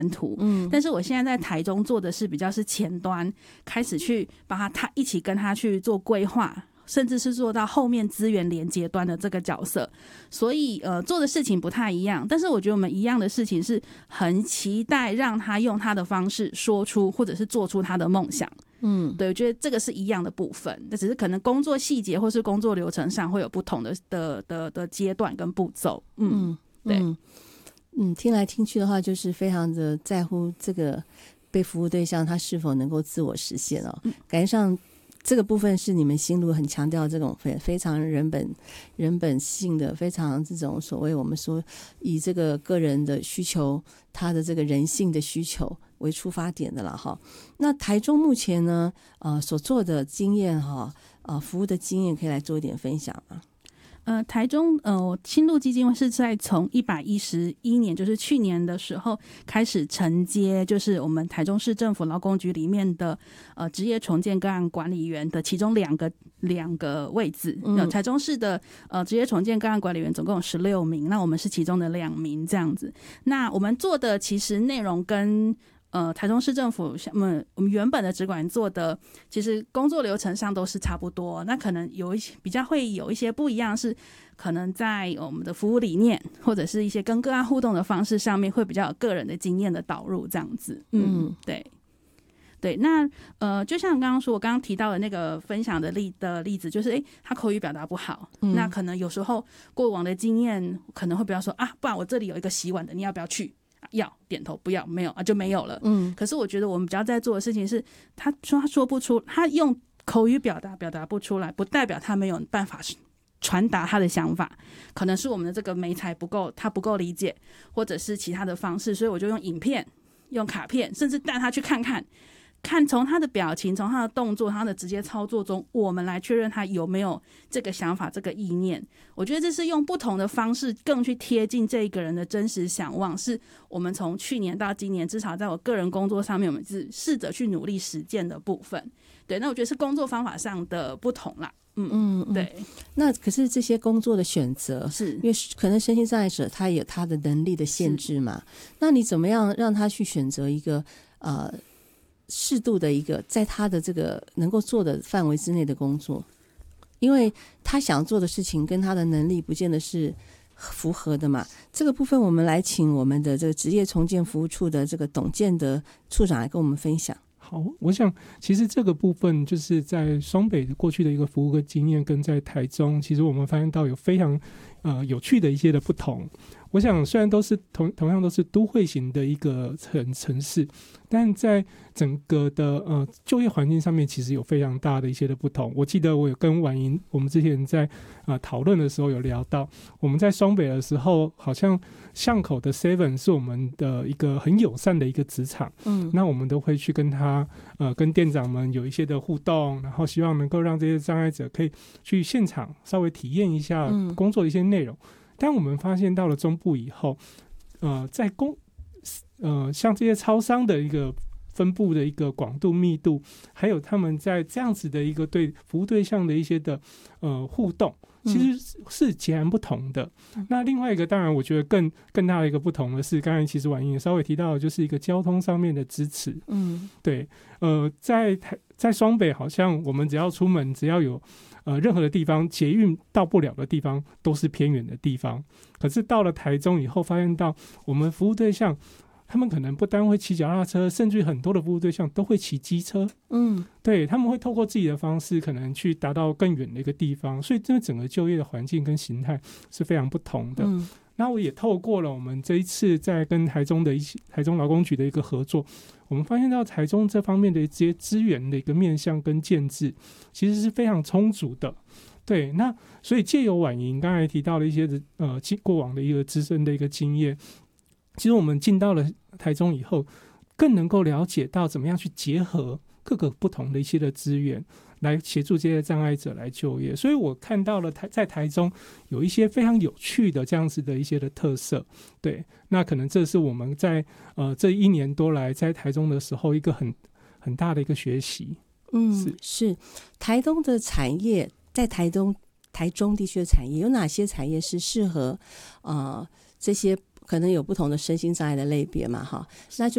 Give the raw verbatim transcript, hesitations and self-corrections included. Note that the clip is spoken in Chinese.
图，嗯，但是我现在在台中做的是比较是前端，开始去把他他一起跟他去做规划，甚至是做到后面资源连接端的这个角色，所以呃做的事情不太一样，但是我觉得我们一样的事情是很期待让他用他的方式说出或者是做出他的梦想。嗯，对，我觉得这个是一样的部分，但只是可能工作细节或是工作流程上会有不同的的的的阶段跟步骤。嗯，对， 嗯，嗯，听来听去的话，就是非常的在乎这个被服务对象他是否能够自我实现哦。嗯、感觉上这个部分是你们心路很强调这种非非常人本人本性的，非常这种所谓我们说以这个个人的需求，他的这个人性的需求为出发点的了哈。那台中目前呢，呃，所做的经验哈，呃，服务的经验可以来做一点分享吗？ 呃，台中呃，新路基金会是在从一百一十一年，就是去年的时候开始承接，就是我们台中市政府劳工局里面的呃职业重建个案管理员的其中两个两个位置。嗯，台中市的呃职业重建个案管理员总共有十六名，那我们是其中的两名这样子。那我们做的其实内容跟呃，台中市政府我们我们原本的职管做的，其实工作流程上都是差不多。那可能有一些比较会有一些不一样，是可能在我们的服务理念或者是一些跟个案互动的方式上面，会比较有个人的经验的导入这样子。嗯，嗯对。对，那呃，就像刚刚说，我刚刚提到的那个分享的例的例子，就是哎，他口语表达不好，嗯、那可能有时候过往的经验可能会比较说啊，不然我这里有一个洗碗的，你要不要去？要点头，不要没有啊就没有了。嗯，可是我觉得我们比较在做的事情是，他说他说不出，他用口语表达表达不出来，不代表他没有办法传达他的想法，可能是我们的这个媒材不够，他不够理解，或者是其他的方式，所以我就用影片、用卡片，甚至带他去看看。看从他的表情，从他的动作，他的直接操作中，我们来确认他有没有这个想法、这个意念。我觉得这是用不同的方式，更去贴近这一个人的真实想望。是我们从去年到今年，至少在我个人工作上面，我们是试着去努力实践的部分。对，那我觉得是工作方法上的不同啦。嗯嗯，对。 那可是这些工作的选择，是因为可能身心障碍者他有他的能力的限制嘛？那你怎么样让他去选择一个呃？适度的一个在他的这个能够做的范围之内的工作，因为他想做的事情跟他的能力不见得是符合的嘛。这个部分我们来请我们的这个职业重建服务处的这个董建德处长来跟我们分享。 好，我想其实这个部分就是在双北过去的一个服务的经验，跟在台中，其实我们发现到有非常呃有趣的一些的不同。我想虽然都是同同样都是都会型的一个城城市，但在整个的呃就业环境上面，其实有非常大的一些的不同。我记得我有跟婉莹，我们之前在呃讨论的时候有聊到，我们在双北的时候，好像巷口的 Seven 是我们的一个很友善的一个职场，嗯，那我们都会去跟他呃跟店长们有一些的互动，然后希望能够让这些障碍者可以去现场稍微体验一下工作的一些内容。嗯，但我们发现到了中部以后，呃，在公呃像这些超商的一个分布的一个广度密度，还有他们在这样子的一个对服务对象的一些的呃互动，其实是截然不同的。嗯、那另外一个，当然我觉得更更大的一个不同的是，刚才其实婉莹也稍微提到的，就是一个交通上面的支持。嗯，对，呃，在台在双北，好像我们只要出门，只要有。呃，任何的地方捷运到不了的地方都是偏远的地方，可是到了台中以后，发现到我们服务对象，他们可能不单会骑脚踏车，甚至很多的服务对象都会骑机车。嗯，对，他们会透过自己的方式，可能去达到更远的一个地方，所以这整个就业的环境跟形态是非常不同的。嗯，那我也透过了我们这一次在跟台中的一些台中劳工局的一个合作，我们发现到台中这方面的一些资源的一个面向跟建制，其实是非常充足的。对，那所以借由婉莹刚才提到的一些呃过往的一个资深的一个经验，其实我们进到了台中以后，更能够了解到怎么样去结合各个不同的一些的资源，来协助这些障碍者来就业。所以我看到了台在台中有一些非常有趣的这样子的一些的特色。对，那可能这是我们在呃这一年多来在台中的时候一个很很大的一个学习。 嗯，是是台东的产业，在台东台中地区的产业有哪些产业是适合呃这些可能有不同的身心障碍的类别嘛？哈，那就